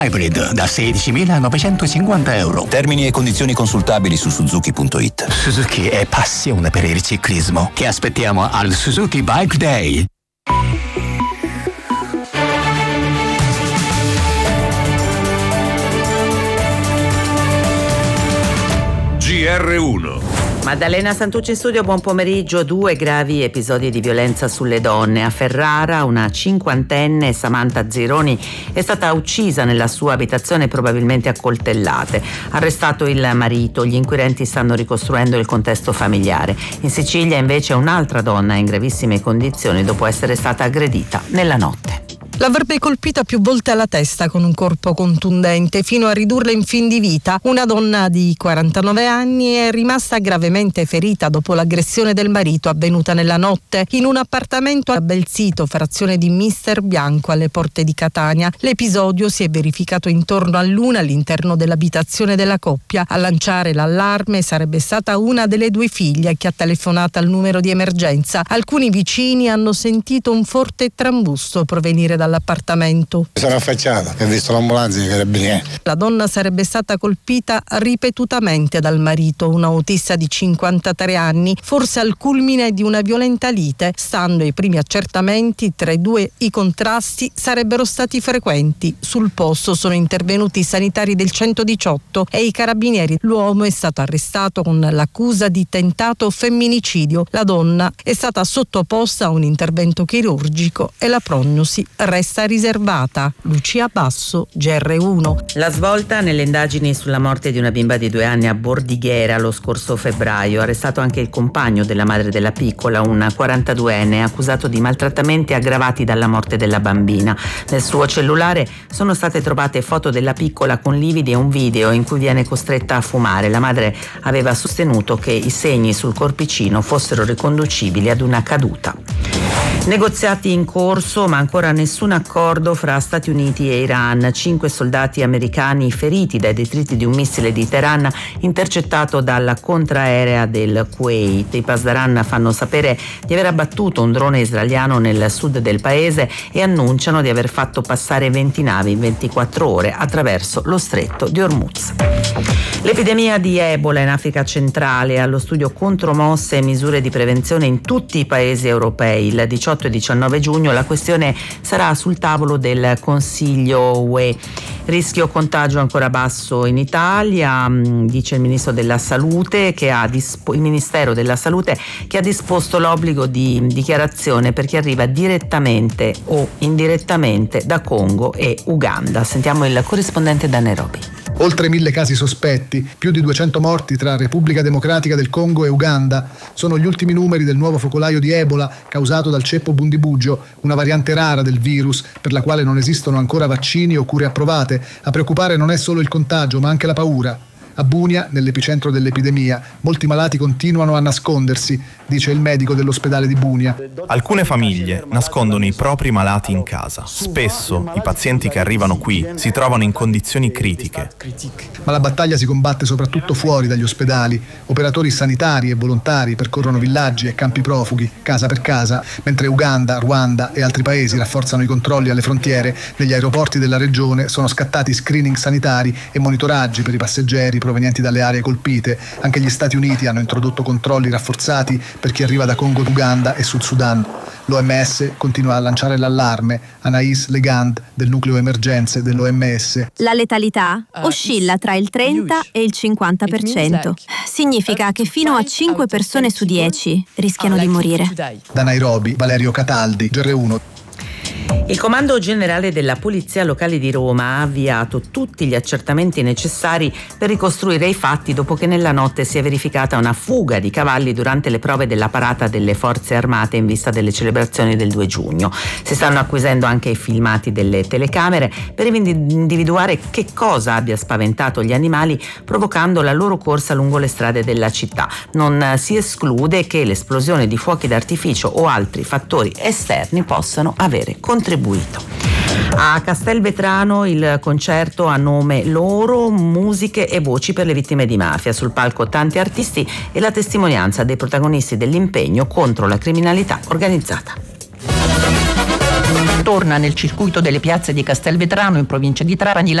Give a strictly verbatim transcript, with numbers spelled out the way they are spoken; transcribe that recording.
Hybrid da sedicimilanovecentocinquanta euro. Termini e condizioni consultabili su suzuki punto it. Suzuki è passione per il ciclismo. Ti aspettiamo al Suzuki Bike Day. G R uno. Maddalena Santucci in studio, buon pomeriggio. Due gravi episodi di violenza sulle donne. A Ferrara una cinquantenne, Samantha Zironi, è stata uccisa nella sua abitazione, probabilmente a coltellate. Arrestato il marito, gli inquirenti stanno ricostruendo il contesto familiare. In Sicilia invece un'altra donna è in gravissime condizioni dopo essere stata aggredita nella notte. L'avrebbe colpita più volte alla testa con un colpo contundente fino a ridurla in fin di vita. Una donna di quarantanove anni è rimasta gravemente ferita dopo l'aggressione del marito avvenuta nella notte in un appartamento a Belsito, frazione di Mister Bianco, alle porte di Catania. L'episodio si è verificato intorno all'una all'interno dell'abitazione della coppia. A lanciare l'allarme sarebbe stata una delle due figlie che ha telefonato al numero di emergenza. Alcuni vicini hanno sentito un forte trambusto provenire dall'appartamento. Mi sono affacciato e ho visto l'ambulanza e i carabinieri. La donna sarebbe stata colpita ripetutamente dal marito, un autista di cinquantatré anni, forse al culmine di una violenta lite. Stando ai primi accertamenti, tra i due i contrasti sarebbero stati frequenti. Sul posto sono intervenuti i sanitari del centodiciotto e i carabinieri. L'uomo è stato arrestato con l'accusa di tentato femminicidio. La donna è stata sottoposta a un intervento chirurgico e la prognosi resta riservata. Lucia Basso, G R uno. La svolta nelle indagini sulla morte di una bimba di due anni a Bordighera lo scorso febbraio. Arrestato anche il compagno della madre della piccola, un quarantaduenne accusato di maltrattamenti aggravati dalla morte della bambina. Nel suo cellulare sono state trovate foto della piccola con lividi e un video in cui viene costretta a fumare. La madre aveva sostenuto che i segni sul corpicino fossero riconducibili ad una caduta. Negoziati in corso, ma ancora nessun accordo fra Stati Uniti e Iran. Cinque soldati americani feriti dai detriti di un missile di Teheran intercettato dalla contraerea del Kuwait. I Pasdaran fanno sapere di aver abbattuto un drone israeliano nel sud del paese e annunciano di aver fatto passare venti navi in ventiquattro ore attraverso lo stretto di Hormuz. L'epidemia di Ebola in Africa centrale, allo studio contromosse e misure di prevenzione in tutti i paesi europei. Il diciotto e diciannove giugno la questione sarà sul tavolo del Consiglio U E. Rischio contagio ancora basso in Italia, dice il Ministro della Salute che ha dispo- il Ministero della Salute che ha disposto l'obbligo di dichiarazione per chi arriva direttamente o indirettamente da Congo e Uganda. Sentiamo il corrispondente da Nairobi. Oltre mille casi sospetti, più di duecento morti tra Repubblica Democratica del Congo e Uganda. Sono gli ultimi numeri del nuovo focolaio di Ebola causato dal ceppo Bundibugyo, una variante rara del virus per la quale non esistono ancora vaccini o cure approvate. A preoccupare non è solo il contagio, ma anche la paura. A Bunia, nell'epicentro dell'epidemia, molti malati continuano a nascondersi, dice il medico dell'ospedale di Bunia. Alcune famiglie nascondono i propri malati in casa. Spesso i pazienti che arrivano qui si trovano in condizioni critiche. Ma la battaglia si combatte soprattutto fuori dagli ospedali. Operatori sanitari e volontari percorrono villaggi e campi profughi, casa per casa, mentre Uganda, Ruanda e altri paesi rafforzano i controlli alle frontiere. Negli aeroporti della regione sono scattati screening sanitari e monitoraggi per i passeggeri provenienti dalle aree colpite. Anche gli Stati Uniti hanno introdotto controlli rafforzati per chi arriva da Congo, Uganda e Sud Sudan. L'O M S continua a lanciare l'allarme. Anais Legand, del nucleo emergenze dell'O M S. La letalità oscilla tra il trenta e il cinquanta per cento. Significa che fino a cinque persone su dieci rischiano di morire. Da Nairobi, Valerio Cataldi, G R uno. Il Comando Generale della Polizia Locale di Roma ha avviato tutti gli accertamenti necessari per ricostruire i fatti dopo che nella notte si è verificata una fuga di cavalli durante le prove della parata delle Forze Armate in vista delle celebrazioni del due giugno. Si stanno acquisendo anche i filmati delle telecamere per individuare che cosa abbia spaventato gli animali provocando la loro corsa lungo le strade della città. Non si esclude che l'esplosione di fuochi d'artificio o altri fattori esterni possano avere contribuito. A Castelvetrano il concerto a nome loro, musiche e voci per le vittime di mafia. Sul palco tanti artisti e la testimonianza dei protagonisti dell'impegno contro la criminalità organizzata. Torna nel circuito delle piazze di Castelvetrano in provincia di Trapani